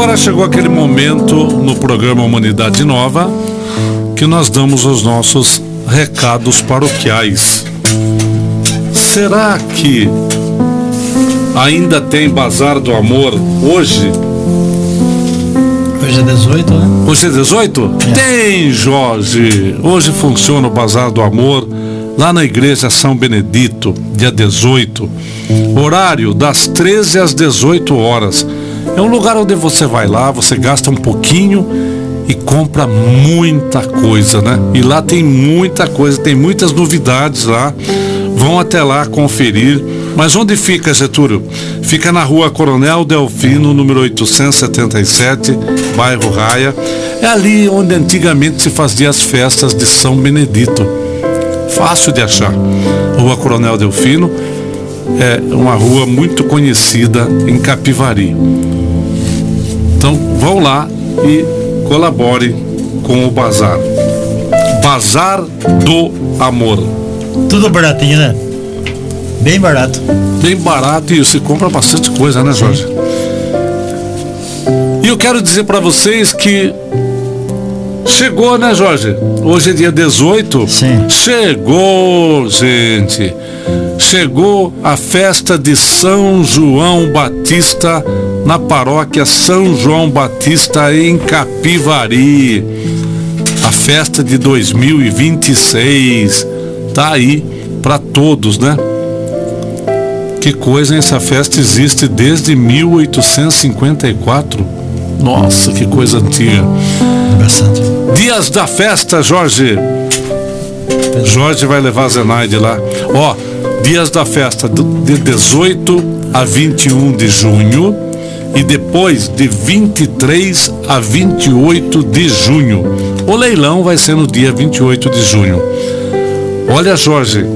agora chegou aquele momento no programa Humanidade Nova que nós damos os nossos recados paroquiais. Será que ainda tem Bazar do Amor hoje? Hoje é 18, né? Hoje é 18? É. Tem, Jorge! Hoje funciona o Bazar do Amor lá na Igreja São Benedito, dia 18. Horário das 13 às 18 horas. É um lugar onde você vai lá, você gasta um pouquinho e compra muita coisa, né? E lá tem muita coisa, tem muitas novidades lá. Vão até lá conferir. Mas onde fica, Getúlio? Fica na Rua Coronel Delfino, número 877, bairro Raia. É ali onde antigamente se fazia as festas de São Benedito. Fácil de achar. Rua Coronel Delfino é uma rua muito conhecida em Capivari. Então vão lá e colabore com o Bazar. Bazar do Amor. Tudo baratinho, né? Bem barato. Bem barato e você compra bastante coisa, né, Jorge? E eu quero dizer para vocês que chegou, né, Jorge? Hoje é dia 18. Sim. Chegou, gente. Chegou a festa de São João Batista na paróquia São João Batista em Capivari. A festa de 2026 tá aí para todos, né? Que coisa, essa festa existe desde 1854. Nossa, que coisa antiga. Bastante. Dias da festa, Jorge. Jorge vai levar a Zenaide lá. Ó, dias da festa de 18 a 21 de junho e depois de 23 a 28 de junho. O leilão vai ser no dia 28 de junho. Olha, Jorge,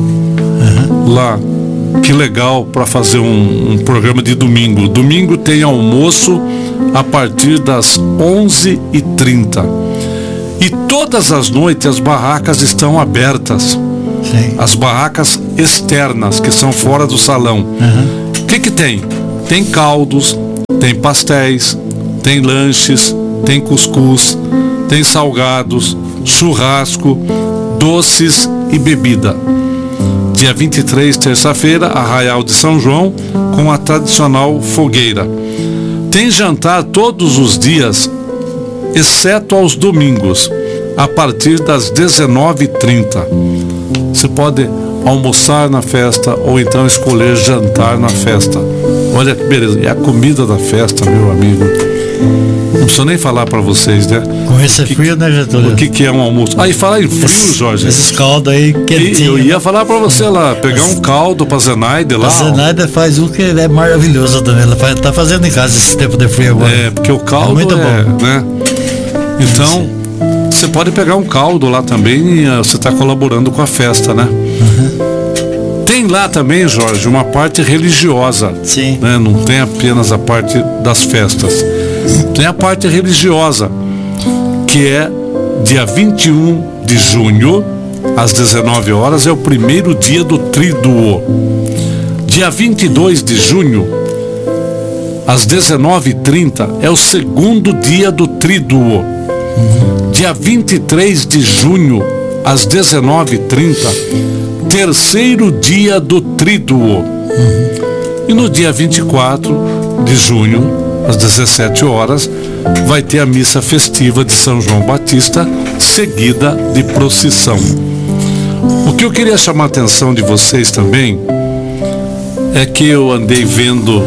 lá, que legal para fazer um programa de domingo. Domingo tem almoço a partir das 11h30. E todas as noites as barracas estão abertas. Sim. As barracas externas, que são fora do salão. O que tem? Tem caldos, tem pastéis, tem lanches, tem cuscuz, tem salgados, churrasco, doces e bebida. Dia 23, terça-feira, Arraial de São João, com a tradicional fogueira. Tem jantar todos os dias, exceto aos domingos, a partir das 19h30. Você pode almoçar na festa ou então escolher jantar na festa. Olha que beleza. É a comida da festa, meu amigo. Não preciso nem falar para vocês, né? Com esse frio, né, Getúlio? O que é um almoço? Aí, falar em frio, Jorge. Esses caldos aí quentinho. Eu ia falar para você lá, pegar um caldo pra Zenaide lá. A Zenaide faz um que é maravilhoso também. Ela tá fazendo em casa esse tempo de frio agora. É, porque o caldo muito bom, né? Então, você pode pegar um caldo lá também e você tá colaborando com a festa, né? Tem lá também, Jorge, uma parte religiosa. Sim. Né? Não tem apenas a parte das festas. Tem a parte religiosa, que é dia 21 de junho, às 19 horas, é o primeiro dia do Tríduo. Dia 22 de junho, às 19h30, é o segundo dia do Tríduo. Dia 23 de junho, às 19h30, terceiro dia do Tríduo. E no dia 24 de junho, às 17 horas, vai ter a missa festiva de São João Batista, seguida de procissão. O que eu queria chamar a atenção de vocês também é que eu andei vendo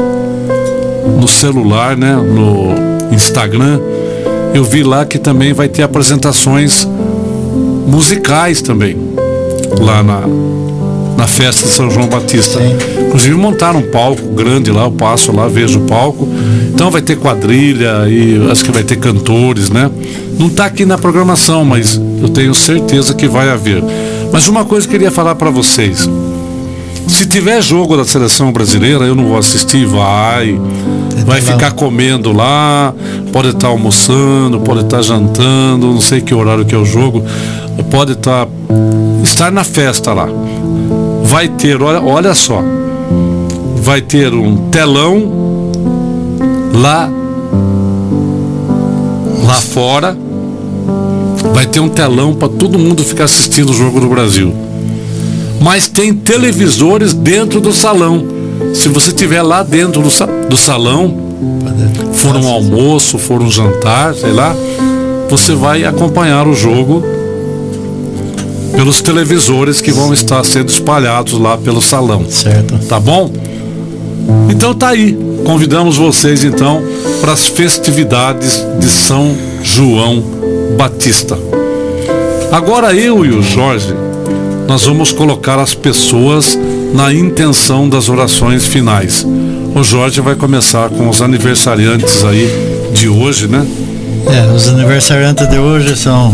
no celular, né, no Instagram, eu vi lá que também vai ter apresentações musicais também, lá na festa de São João Batista. Sim. Inclusive montaram um palco grande lá, eu passo lá, vejo o palco. Então vai ter quadrilha e acho que vai ter cantores, né? Não está aqui na programação, mas eu tenho certeza que vai haver. Mas uma coisa que eu queria falar para vocês. Se tiver jogo da seleção brasileira, eu não vou assistir, vai ficar comendo lá, pode estar almoçando, pode estar jantando, não sei que horário que é o jogo, pode estar na festa lá. Vai ter, olha só, vai ter um telão lá Lá fora vai ter um telão para todo mundo ficar assistindo o Jogo do Brasil. Mas tem televisores dentro do salão. Se você estiver lá dentro do salão, for um almoço, for um jantar, sei lá, você vai acompanhar o jogo pelos televisores que vão estar sendo espalhados lá pelo salão. Certo. Tá bom? Então tá aí. Convidamos vocês então para as festividades de São João Batista. Agora eu e o Jorge, nós vamos colocar as pessoas na intenção das orações finais. O Jorge vai começar com os aniversariantes aí de hoje, né? Os aniversariantes de hoje são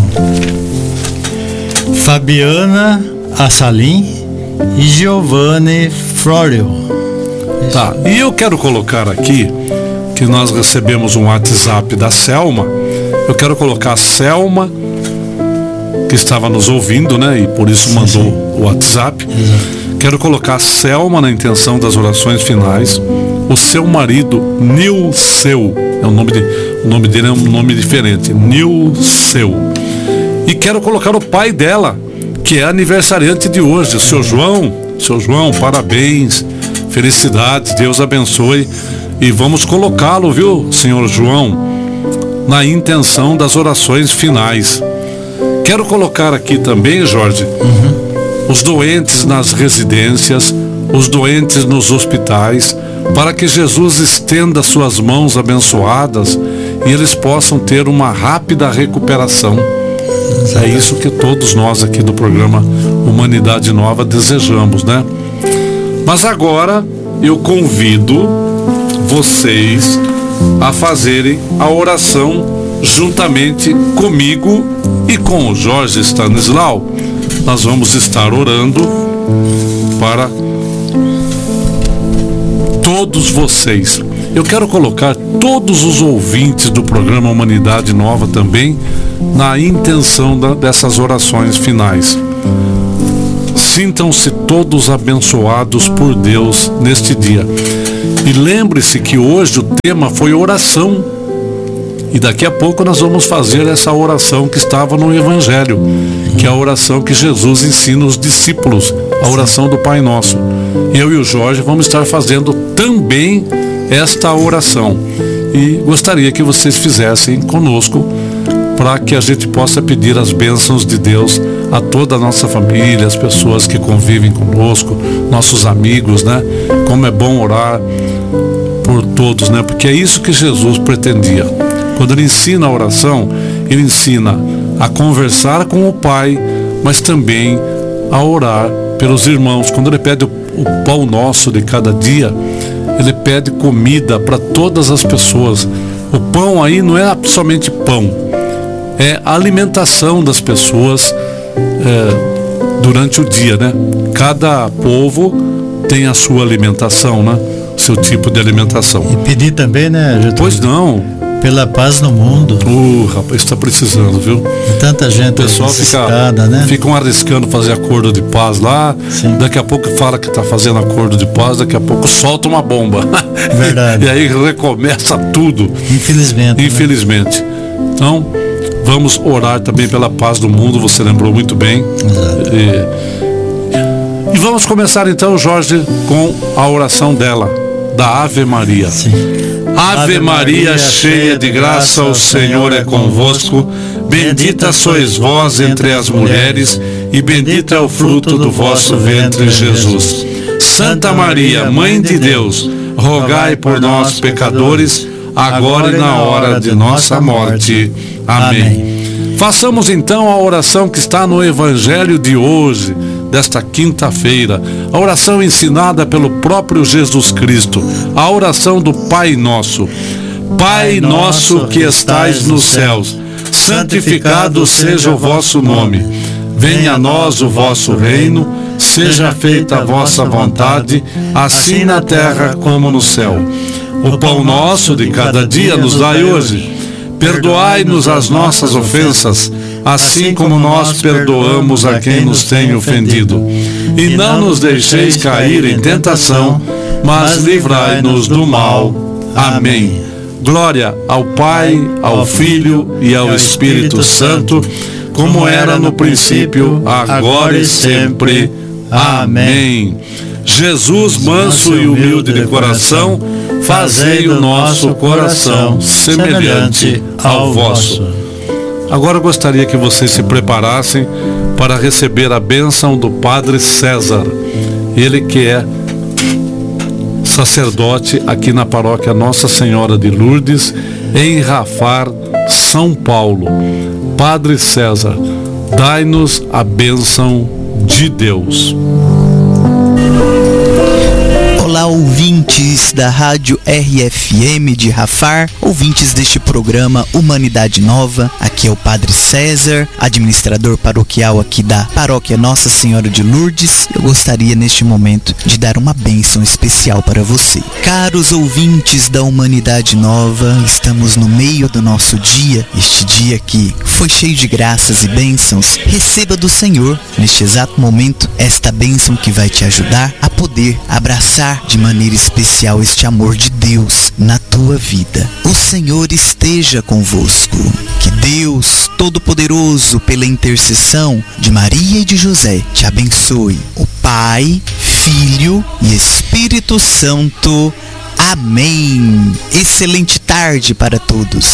Fabiana Assalim e Giovanni Florio. Tá, e eu quero colocar aqui que nós recebemos um WhatsApp da Selma. Eu quero colocar a Selma, que estava nos ouvindo, né? E por isso mandou o WhatsApp. Exato. Quero colocar a Selma na intenção das orações finais. O seu marido, Nilceu, o nome dele é um nome diferente, Nilceu. E quero colocar o pai dela, que é aniversariante de hoje, o seu João. Seu João, parabéns, felicidades, Deus abençoe. E vamos colocá-lo, viu, senhor João, na intenção das orações finais. Quero colocar aqui também, Jorge, os doentes nas residências, os doentes nos hospitais, para que Jesus estenda suas mãos abençoadas e eles possam ter uma rápida recuperação. É isso que todos nós aqui do programa Humanidade Nova desejamos, né? Mas agora eu convido vocês a fazerem a oração juntamente comigo e com o Jorge Stanislau. Nós vamos estar orando para todos vocês. Eu quero colocar todos os ouvintes do programa Humanidade Nova também na intenção dessas orações finais. Sintam-se todos abençoados por Deus neste dia. E lembre-se que hoje o tema foi oração. E daqui a pouco nós vamos fazer essa oração que estava no Evangelho, que é a oração que Jesus ensina os discípulos, a oração do Pai Nosso. Eu e o Jorge vamos estar fazendo também esta oração. E gostaria que vocês fizessem conosco, para que a gente possa pedir as bênçãos de Deus a toda a nossa família, as pessoas que convivem conosco, nossos amigos, né? Como é bom orar por todos, né? Porque é isso que Jesus pretendia. Quando ele ensina a oração, ele ensina a conversar com o Pai, mas também a orar pelos irmãos. Quando ele pede o pão nosso de cada dia, ele pede comida para todas as pessoas. O pão aí não é somente pão, é a alimentação das pessoas durante o dia, né? Cada povo tem a sua alimentação, né? Seu tipo de alimentação. E pedir também, né, Getúlio? Pois não. Pela paz no mundo. Rapaz, está precisando, viu? Tanta gente. O pessoal ficam arriscando fazer acordo de paz lá. Sim. Daqui a pouco fala que está fazendo acordo de paz, daqui a pouco solta uma bomba. Verdade. E aí recomeça tudo. Infelizmente. Né? Então, vamos orar também pela paz do mundo, você lembrou muito bem. Exato. E vamos começar então, Jorge, com a oração dela, da Ave Maria. Sim. Ave Maria, cheia de graça, o Senhor é convosco. Bendita sois vós entre as mulheres, e bendito é o fruto do vosso ventre, Jesus. Santa Maria, Mãe de Deus, rogai por nós, pecadores, agora e na hora de nossa morte. Amém. Façamos então a oração que está no Evangelho de hoje, desta quinta-feira, a oração ensinada pelo próprio Jesus Cristo, a oração do Pai Nosso. Pai nosso que estais nos céus, santificado seja o vosso nome. Venha a nós o vosso reino, seja feita a vossa vontade, assim na terra como no céu. O pão nosso de cada dia nos dai hoje. Perdoai-nos as nossas ofensas, assim como nós perdoamos a quem nos tem ofendido. E não nos deixeis cair em tentação, mas livrai-nos do mal. Amém. Glória ao Pai, ao Filho e ao Espírito Santo, como era no princípio, agora e sempre. Amém. Jesus, manso e humilde de coração, fazei o nosso coração semelhante ao vosso. Agora eu gostaria que vocês se preparassem para receber a bênção do Padre César. Ele que é sacerdote aqui na paróquia Nossa Senhora de Lourdes, em Rafar, São Paulo. Padre César, dai-nos a bênção de Deus. Olá, ouvintes da Rádio RFM de Rafar, ouvintes deste programa Humanidade Nova. Aqui é o Padre César, administrador paroquial aqui da Paróquia Nossa Senhora de Lourdes. Eu gostaria neste momento de dar uma bênção especial para você. Caros ouvintes da Humanidade Nova, estamos no meio do nosso dia, este dia que foi cheio de graças e bênçãos. Receba do Senhor, neste exato momento, esta bênção que vai te ajudar a poder abraçar de maneira especial este amor de Deus na tua vida. O Senhor esteja convosco. Que Deus Todo-Poderoso, pela intercessão de Maria e de José, te abençoe. O Pai, Filho e Espírito Santo. Amém. Excelente tarde para todos.